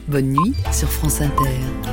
Bonne nuit sur France Inter.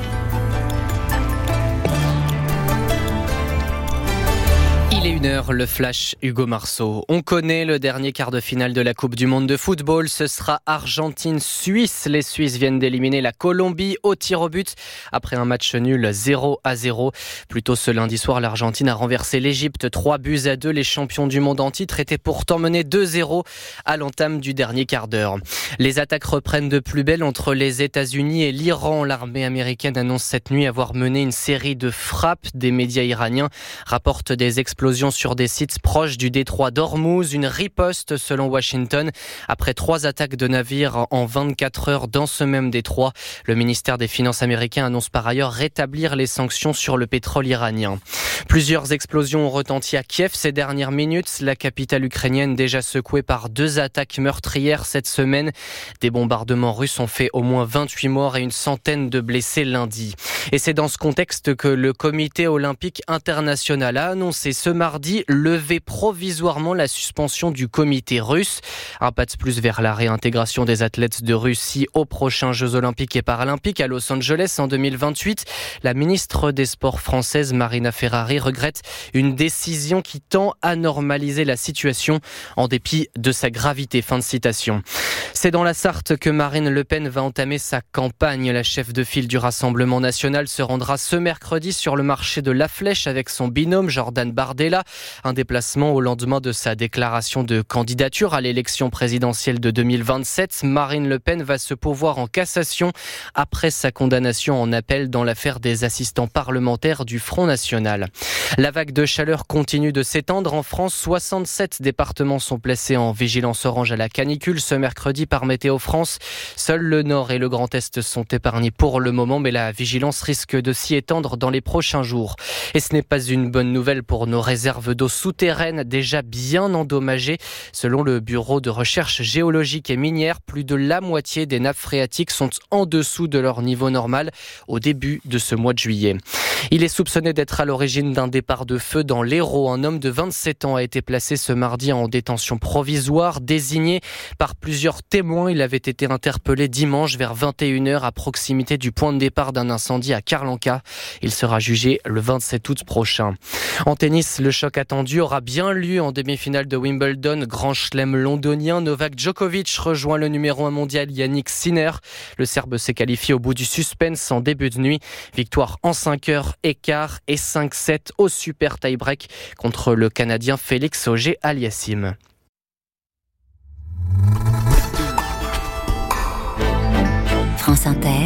Il est 1h, le flash Hugo Marceau. On connaît le dernier quart de finale de la Coupe du Monde de football. Ce sera Argentine-Suisse. Les Suisses viennent d'éliminer la Colombie au tir au but après un match nul 0-0. Plus tôt ce lundi soir, l'Argentine a renversé l'Égypte 3-2. Les champions du monde en titre étaient pourtant menés 2-0 à l'entame du dernier quart d'heure. Les attaques reprennent de plus belle entre les États-Unis et l'Iran. L'armée américaine annonce cette nuit avoir mené une série de frappes. Des médias iraniens rapportent des explosions sur des sites proches du détroit d'Ormuz, une riposte selon Washington après 3 attaques de navires en 24 heures dans ce même détroit. Le ministère des Finances américain annonce par ailleurs rétablir les sanctions sur le pétrole iranien. Plusieurs explosions ont retenti à Kiev ces dernières minutes, la capitale ukrainienne déjà secouée par 2 attaques meurtrières cette semaine. Des bombardements russes ont fait au moins 28 morts et une centaine de blessés lundi. Et c'est dans ce contexte que le Comité olympique international a annoncé ce mardi lever provisoirement la suspension du comité russe. Un pas de plus vers la réintégration des athlètes de Russie aux prochains Jeux olympiques et paralympiques à Los Angeles en 2028. La ministre des Sports française Marina Ferrari regrette une décision qui tend à normaliser la situation en dépit de sa gravité. Fin de citation. C'est dans la Sarthe que Marine Le Pen va entamer sa campagne. La chef de file du Rassemblement national se rendra ce mercredi sur le marché de La Flèche avec son binôme Jordan Bardella. Un déplacement au lendemain de sa déclaration de candidature à l'élection présidentielle de 2027. Marine Le Pen va se pourvoir en cassation après sa condamnation en appel dans l'affaire des assistants parlementaires du Front National. La vague de chaleur continue de s'étendre. En France, 67 départements sont placés en vigilance orange à la canicule ce mercredi par Météo France. Seuls le Nord et le Grand Est sont épargnés pour le moment, mais la vigilance risque de s'y étendre dans les prochains jours. Et ce n'est pas une bonne nouvelle pour nos réserves d'eau souterraines déjà bien endommagées. Selon le Bureau de recherche géologique et minière, plus de la moitié des nappes phréatiques sont en dessous de leur niveau normal au début de ce mois de juillet. Il est soupçonné d'être à l'origine d'un départ de feu dans l'Hérault. Un homme de 27 ans a été placé ce mardi en détention provisoire. Désigné par plusieurs témoins, il avait été interpellé dimanche vers 21h à proximité du point de départ d'un incendie à Carlanca. Il sera jugé le 27 août prochain. En tennis, le choc attendu aura bien lieu en demi-finale de Wimbledon. Grand chelem londonien, Novak Djokovic rejoint le numéro 1 mondial Yannick Sinner. Le Serbe s'est qualifié au bout du suspense en début de nuit. Victoire en 5 heures, écart et 5-7 au super tie-break contre le Canadien Félix Auger-Aliassime. France Inter,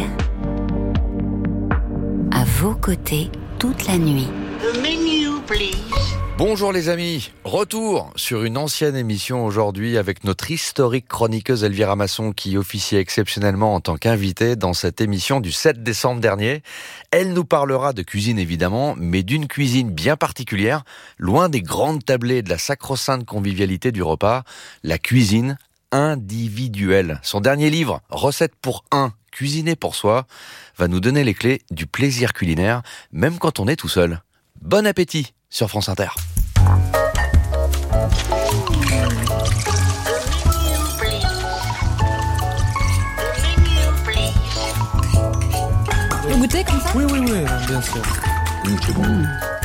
à vos côtés toute la nuit. The menu, please. Bonjour les amis, retour sur une ancienne émission aujourd'hui avec notre historique chroniqueuse Elvira Masson qui officie exceptionnellement en tant qu'invitée dans cette émission du 7 décembre dernier. Elle nous parlera de cuisine évidemment, mais d'une cuisine bien particulière, loin des grandes tablées de la sacro-sainte convivialité du repas, la cuisine individuelle. Son dernier livre, Recettes pour un, cuisiner pour soi, va nous donner les clés du plaisir culinaire, même quand on est tout seul. Bon appétit sur France Inter. Vous goûtez comme ça ? Oui, bien sûr. C'est bon.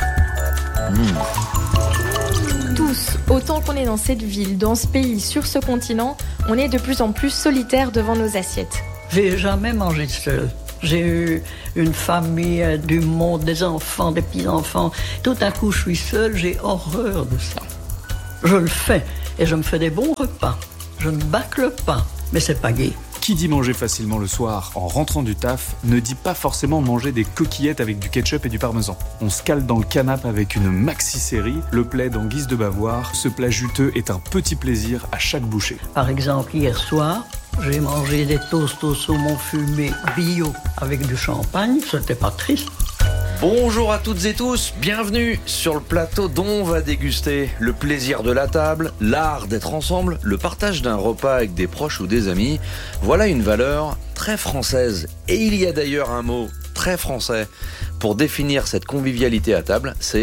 Tous, autant qu'on est dans cette ville, dans ce pays, sur ce continent, on est de plus en plus solitaires devant nos assiettes. J'ai jamais mangé seul. J'ai eu une famille, du monde, des enfants, des petits-enfants. Tout à coup, je suis seule, j'ai horreur de ça. Je le fais et je me fais des bons repas. Je ne bâcle pas, mais c'est pas gai. Qui dit manger facilement le soir en rentrant du taf ne dit pas forcément manger des coquillettes avec du ketchup et du parmesan. On se cale dans le canapé avec une maxi-série, le plaid en guise de bavoir. Ce plat juteux est un petit plaisir à chaque bouchée. Par exemple, hier soir, j'ai mangé des toasts au saumon fumé bio avec du champagne. C'était pas triste. Bonjour à toutes et tous, bienvenue sur le plateau dont on va déguster le plaisir de la table, l'art d'être ensemble, le partage d'un repas avec des proches ou des amis. Voilà une valeur très française. Et il y a d'ailleurs un mot très français pour définir cette convivialité à table, c'est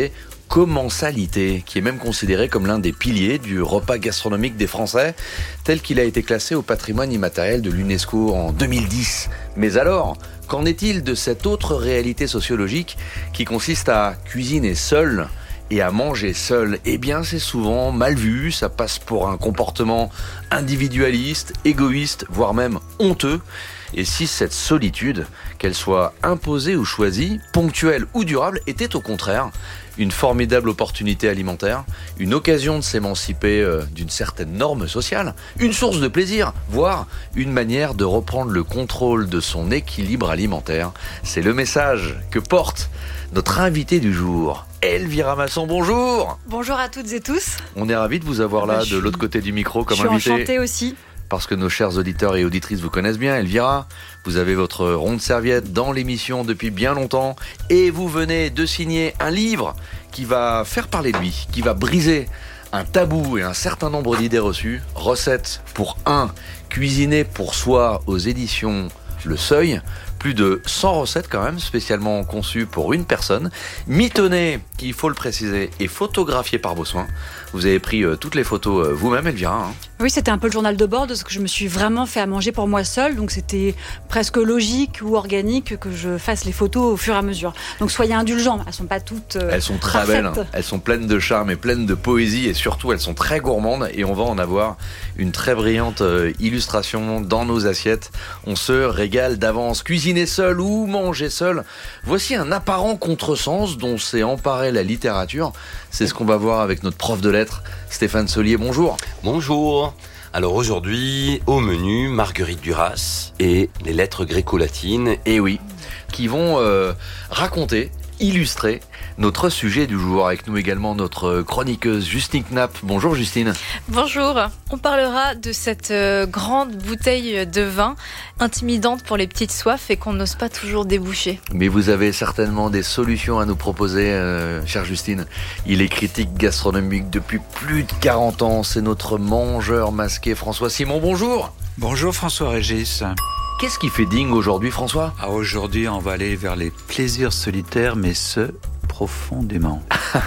commensalité, qui est même considéré comme l'un des piliers du repas gastronomique des Français, tel qu'il a été classé au patrimoine immatériel de l'UNESCO en 2010. Mais alors, qu'en est-il de cette autre réalité sociologique qui consiste à cuisiner seul et à manger seul? Eh bien, c'est souvent mal vu, ça passe pour un comportement individualiste, égoïste, voire même honteux. Et si cette solitude, qu'elle soit imposée ou choisie, ponctuelle ou durable, était au contraire une formidable opportunité alimentaire, une occasion de s'émanciper d'une certaine norme sociale, une source de plaisir, voire une manière de reprendre le contrôle de son équilibre alimentaire. C'est le message que porte notre invité du jour, Elvira Masson. Bonjour. Bonjour à toutes et tous. On est ravis de vous avoir là, de l'autre côté du micro, comme invité. Je suis enchantée aussi. Parce que nos chers auditeurs et auditrices vous connaissent bien, Elvira. Vous avez votre ronde serviette dans l'émission depuis bien longtemps et vous venez de signer un livre qui va faire parler de lui, qui va briser un tabou et un certain nombre d'idées reçues. Recettes pour un, cuisiner pour soi aux éditions Le Seuil. Plus de 100 recettes quand même, spécialement conçues pour une personne. Mitonnées, il faut le préciser, et photographiées par vos soins. Vous avez pris toutes les photos vous-même, Elvira. Oui, c'était un peu le journal de bord de ce que je me suis vraiment fait à manger pour moi seule. Donc c'était presque logique ou organique que je fasse les photos au fur et à mesure. Donc soyez indulgents, elles sont pas toutes elles sont très parfaites. Belles, elles sont pleines de charme et pleines de poésie et surtout elles sont très gourmandes et on va en avoir une très brillante illustration dans nos assiettes. On se régale d'avance. Cuisiner seul ou manger seul, voici un apparent contresens dont s'est emparée la littérature. C'est ce qu'on va voir avec notre prof de lettres, Stéphane Solier. Bonjour. Bonjour. Alors aujourd'hui, au menu, Marguerite Duras et les lettres gréco-latines. Et oui, qui vont raconter, illustrer notre sujet du jour. Avec nous également notre chroniqueuse Justine Knapp. Bonjour Justine. Bonjour. On parlera de cette grande bouteille de vin intimidante pour les petites soifs et qu'on n'ose pas toujours déboucher. Mais vous avez certainement des solutions à nous proposer, chère Justine. Il est critique gastronomique depuis plus de 40 ans. C'est notre mangeur masqué François Simon. Bonjour. Bonjour François-Régis. Qu'est-ce qui fait dingue aujourd'hui, François ? Aujourd'hui, on va aller vers les plaisirs solitaires, mais ce, profondément.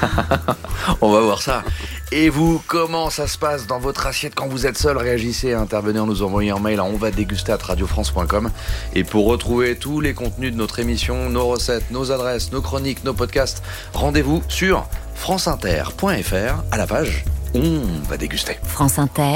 On va voir ça. Et vous, comment ça se passe dans votre assiette quand vous êtes seul ? Réagissez, intervenez en nous envoyant un mail à onvadeguster@radiofrance.com. Et pour retrouver tous les contenus de notre émission, nos recettes, nos adresses, nos chroniques, nos podcasts, rendez-vous sur franceinter.fr à la page On va déguster. France Inter,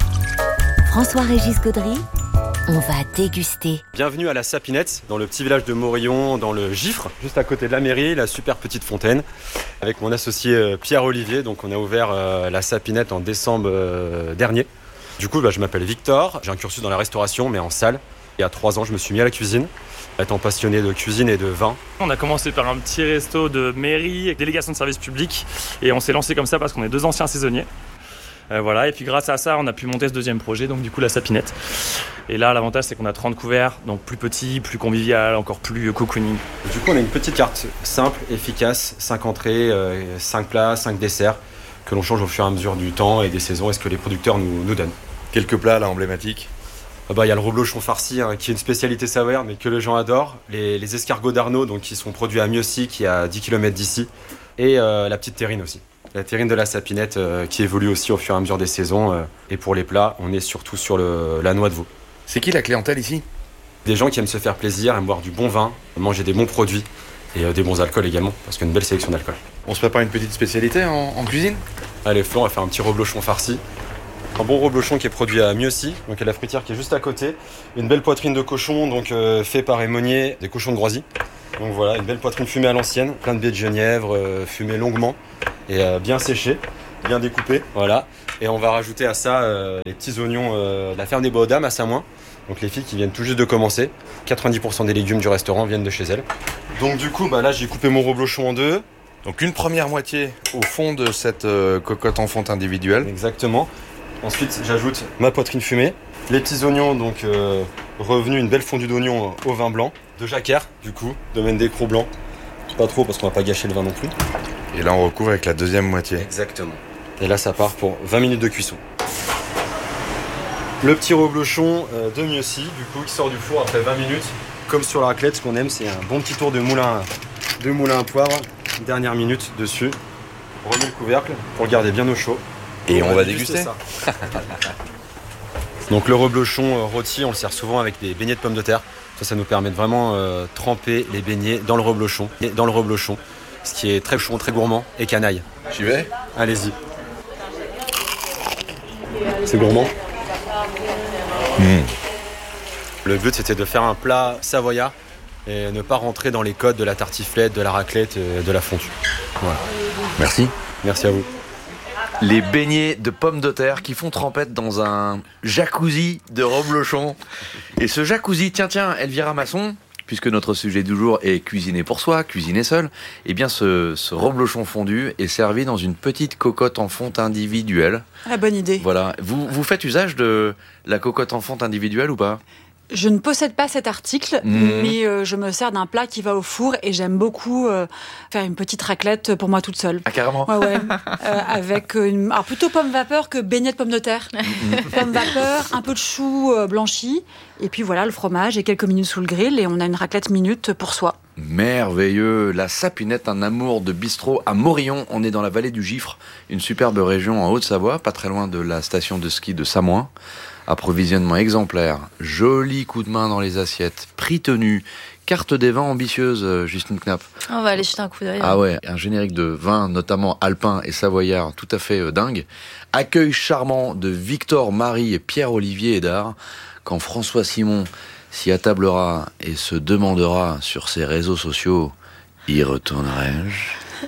François-Régis Gaudry. On va déguster. Bienvenue à la Sapinette, dans le petit village de Morillon, dans le Gifre, juste à côté de la mairie, la super petite fontaine. Avec mon associé Pierre-Olivier, donc on a ouvert la Sapinette en décembre dernier. Du coup, je m'appelle Victor, j'ai un cursus dans la restauration, mais en salle. Il y a 3 ans, je me suis mis à la cuisine, étant passionné de cuisine et de vin. On a commencé par un petit resto de mairie, délégation de service public, et on s'est lancé comme ça parce qu'on est 2 anciens saisonniers. Voilà, et puis grâce à ça, on a pu monter ce deuxième projet, donc du coup la Sapinette. Et là, l'avantage, c'est qu'on a 30 couverts, donc plus petit, plus convivial, encore plus cocooning. Du coup, on a une petite carte simple, efficace, 5 entrées, 5 plats, 5 desserts, que l'on change au fur et à mesure du temps et des saisons et ce que les producteurs nous donnent. Quelques plats là emblématiques. Il y a le reblochon farci, qui est une spécialité savoyarde, mais que les gens adorent. Les escargots d'Arnaud, donc, qui sont produits à Mieuxy, qui est à 10 km d'ici. Et la petite terrine aussi. La terrine de la Sapinette qui évolue aussi au fur et à mesure des saisons. Et pour les plats, on est surtout sur la noix de veau. C'est qui la clientèle ici ? Des gens qui aiment se faire plaisir, aiment boire du bon vin, manger des bons produits et des bons alcools également, parce qu'il y a une belle sélection d'alcool. On se prépare une petite spécialité en cuisine ? Allez, Flo, on va faire un petit reblochon farci. Un bon reblochon qui est produit à Mieuxy, donc à la fruitière qui est juste à côté. Une belle poitrine de cochon, donc fait par Aymonier, des cochons de Groisy. Donc voilà, une belle poitrine fumée à l'ancienne, plein de baies de genièvre, fumée longuement et bien séchée, bien découpée, voilà. Et on va rajouter à ça les petits oignons de la ferme des Bois aux Dames à Saint-Ouen. Donc les filles qui viennent tout juste de commencer. 90% des légumes du restaurant viennent de chez elles. Donc du coup, là j'ai coupé mon reblochon en 2. Donc une première moitié au fond de cette cocotte en fonte individuelle. Exactement. Ensuite, j'ajoute ma poitrine fumée, les petits oignons, donc revenus, une belle fondue d'oignons au vin blanc, de jacquère, du coup, domaine des Craux blancs. Pas trop parce qu'on va pas gâcher le vin non plus. Et là, on recouvre avec la deuxième moitié. Exactement. Et là, ça part pour 20 minutes de cuisson. Le petit reblochon de Mieuxy, du coup, qui sort du four après 20 minutes. Comme sur la raclette, ce qu'on aime, c'est un bon petit tour de moulin à poivre. Dernière minute dessus. On remet le couvercle pour le garder bien au chaud. Et on va déguster ça. Donc le reblochon rôti, on le sert souvent avec des beignets de pommes de terre. Ça nous permet de vraiment tremper les beignets dans le reblochon, ce qui est très chaud, très gourmand et canaille. J'y vais ? Allez-y. C'est gourmand. Le but, c'était de faire un plat savoyard et ne pas rentrer dans les codes de la tartiflette, de la raclette et de la fondue. Voilà. Merci. Merci à vous. Les beignets de pommes de terre qui font trempette dans un jacuzzi de reblochon. Et ce jacuzzi, tiens, Elvira Masson, puisque notre sujet du jour est cuisiner pour soi, cuisiner seul, eh bien ce reblochon fondu est servi dans une petite cocotte en fonte individuelle. Ah, bonne idée. Voilà. Vous faites usage de la cocotte en fonte individuelle ou pas ? Je ne possède pas cet article, mais je me sers d'un plat qui va au four et j'aime beaucoup faire une petite raclette pour moi toute seule. Ah, carrément. Ouais. Avec alors plutôt pomme vapeur que beignet de pommes de terre. Pomme vapeur, un peu de chou blanchi, et puis voilà le fromage et quelques minutes sous le grill et on a une raclette minute pour soi. Merveilleux. La Sapinette, un amour de bistrot à Morillon. On est dans la vallée du Gifre, une superbe région en Haute-Savoie, pas très loin de la station de ski de Samoin. Approvisionnement exemplaire, joli coup de main dans les assiettes, prix tenu, carte des vins ambitieuse, Justine Knapp. On va aller jeter un coup d'œil. Ah ouais, un générique de vin, notamment alpin et savoyard, tout à fait dingue. Accueil charmant de Victor, Marie et Pierre-Olivier Hédard, quand François Simon s'y attablera et se demandera sur ses réseaux sociaux, y retournerai-je ?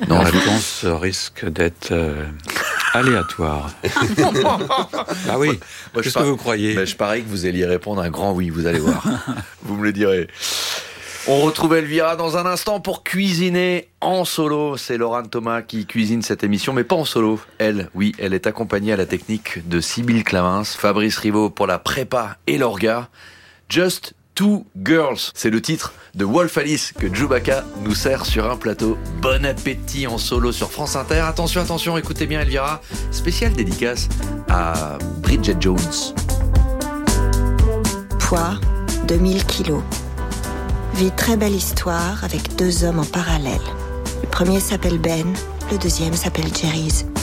Non, la réponse risque d'être aléatoire. Ah oui, qu'est-ce que vous croyez ? Je parie que vous alliez répondre un grand oui, vous allez voir. Vous me le direz. On retrouve Elvira dans un instant pour cuisiner en solo. C'est Laurent Thomas qui cuisine cette émission, mais pas en solo. Elle est accompagnée à la technique de Sybille Clamins, Fabrice Rivaud pour la prépa et l'orga. Just Two Girls, c'est le titre de Wolf Alice que Chewbacca nous sert sur un plateau. Bon appétit en solo sur France Inter. Attention, écoutez bien Elvira. Spéciale dédicace à Bridget Jones. Poids, 2000 kilos. Vie très belle histoire avec 2 hommes en parallèle. Le premier s'appelle Ben, le deuxième s'appelle Jerry's.